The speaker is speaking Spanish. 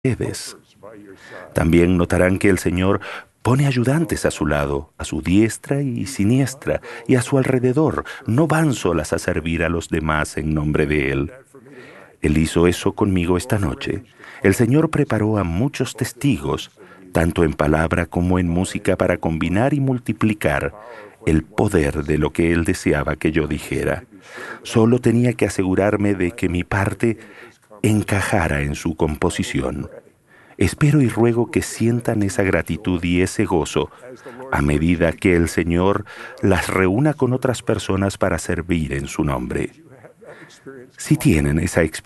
ustedes. También notarán que el Señor pone ayudantes a su lado, a su diestra y siniestra, y a su alrededor. No van solas a servir a los demás en nombre de Él. Él hizo eso conmigo esta noche. El Señor preparó a muchos testigos, tanto en palabra como en música, para combinar y multiplicar el poder de lo que Él deseaba que yo dijera. Solo tenía que asegurarme de que mi parte encajara en su composición. Espero y ruego que sientan esa gratitud y ese gozo a medida que el Señor las reúna con otras personas para servir en su nombre. Si tienen esa experiencia,